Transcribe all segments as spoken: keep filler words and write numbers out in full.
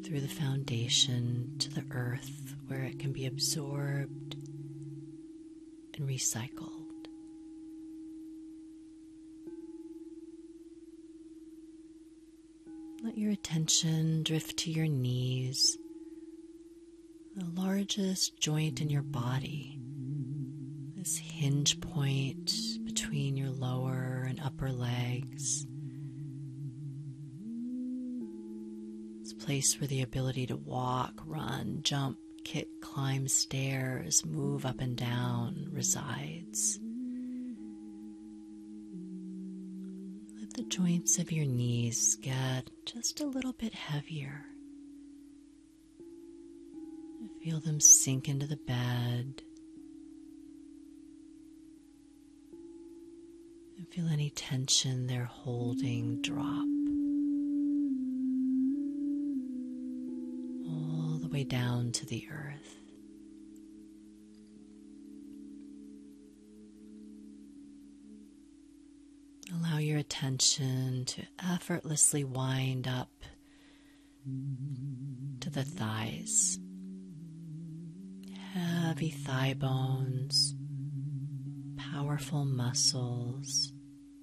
through the foundation to the earth where it can be absorbed and recycled. Let your attention drift to your knees, the largest joint in your body, this hinge point between your lower and upper legs. This place where the ability to walk, run, jump, kick, climb stairs, move up and down resides. Let the joints of your knees get just a little bit heavier. Feel them sink into the bed. And feel any tension they're holding drop. All the way down to the earth. Allow your attention to effortlessly wind up to the thighs. Heavy thigh bones, powerful muscles,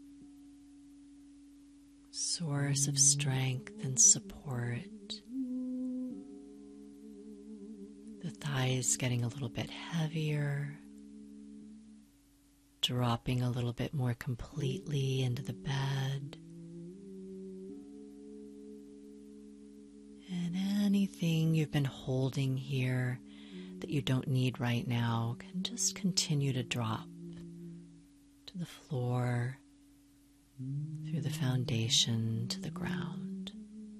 source of strength and support. The thighs getting a little bit heavier, dropping a little bit more completely into the bed. And anything you've been holding here that you don't need right now can just continue to drop to the floor, through the foundation to the ground.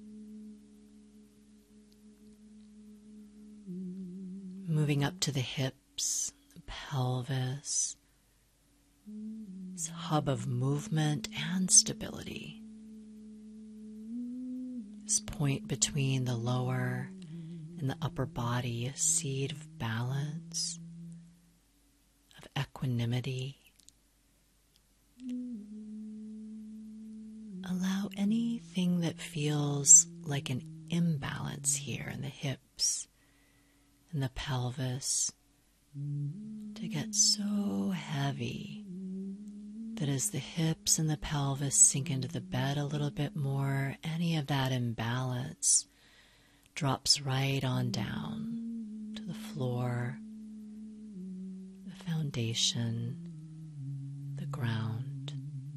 Moving up to the hips, the pelvis, this hub of movement and stability. This point between the lower in the upper body, a seed of balance, of equanimity. Allow anything that feels like an imbalance here in the hips and the pelvis to get so heavy that as the hips and the pelvis sink into the bed a little bit more, any of that imbalance drops right on down to the floor, the foundation, the ground.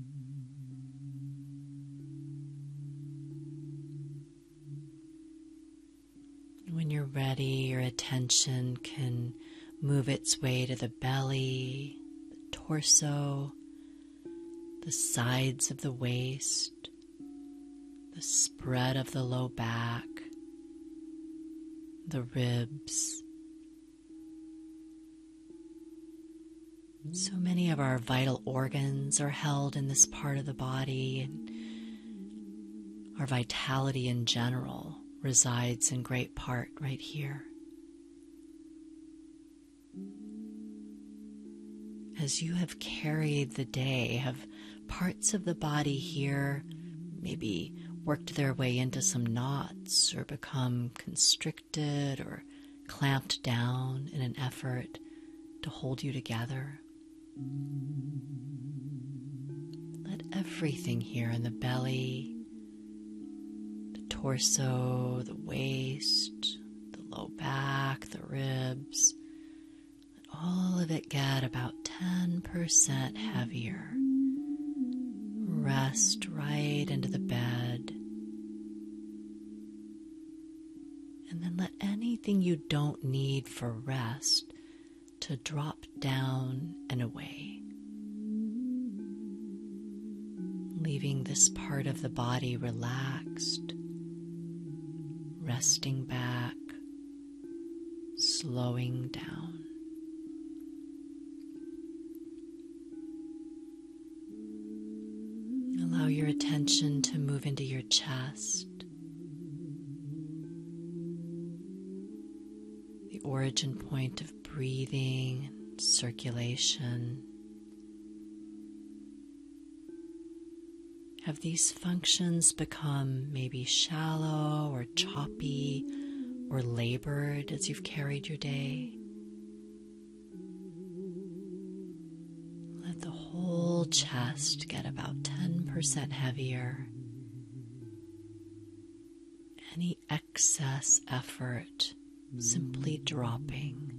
When you're ready, your attention can move its way to the belly, the torso, the sides of the waist, the spread of the low back, the ribs. So many of our vital organs are held in this part of the body, and our vitality in general resides in great part right here. As you have carried the day, have parts of the body here maybe worked their way into some knots or become constricted or clamped down in an effort to hold you together? Let everything here in the belly, the torso, the waist, the low back, the ribs, let all of it get about ten percent heavier. Rest right into the bed. And then let anything you don't need for rest to drop down and away. Leaving this part of the body relaxed, resting back, slowing down. Allow your attention to move into your chest, the origin point of breathing and circulation. Have these functions become maybe shallow or choppy or labored as you've carried your day. Let the whole chest get about ten percent heavier. Any excess effort simply dropping.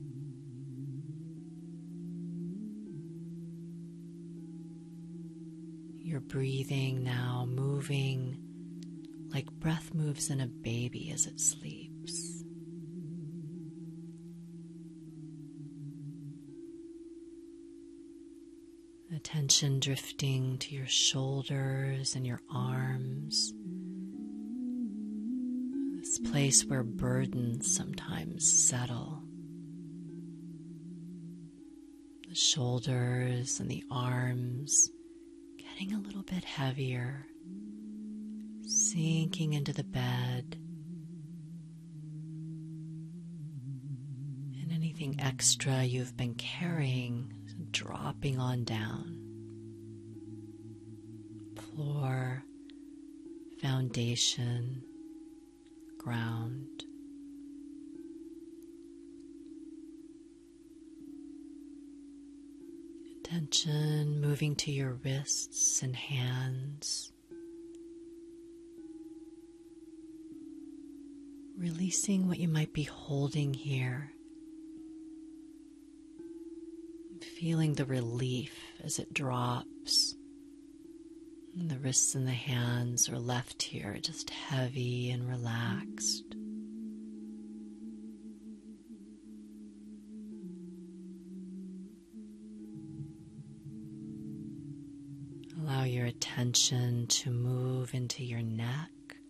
Your breathing now moving like breath moves in a baby as it sleeps. Attention drifting to your shoulders and your arms. This place where burdens sometimes settle. The shoulders and the arms getting a little bit heavier, sinking into the bed, and anything extra you've been carrying dropping on down. Floor, foundation, ground. Attention moving to your wrists and hands. Releasing what you might be holding here. Feeling the relief as it drops. And the wrists and the hands are left here just heavy and relaxed. Allow your attention to move into your neck.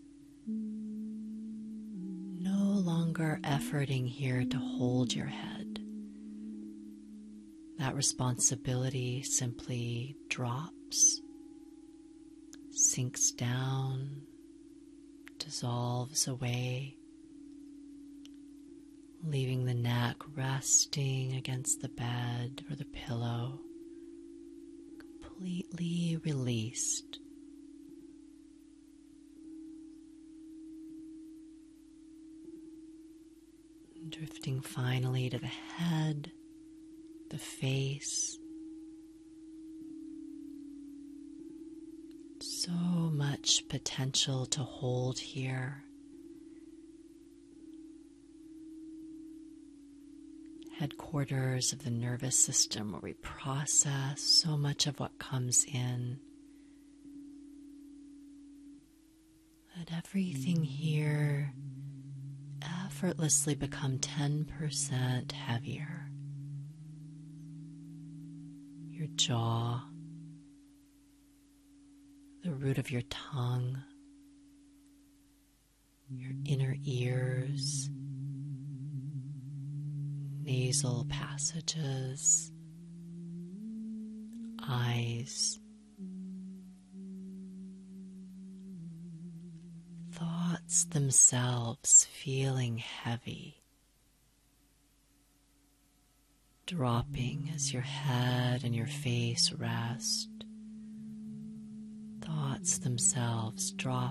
No longer efforting here to hold your head. That responsibility simply drops, sinks down, dissolves away, leaving the neck resting against the bed or the pillow, completely released. Drifting finally to the head, the face. So much potential to hold here. Headquarters of the nervous system where we process so much of what comes in. Let everything here effortlessly become ten percent heavier. Your jaw, the root of your tongue, your inner ears, nasal passages, eyes, thoughts themselves feeling heavy, dropping as your head and your face rest. Thoughts themselves dropping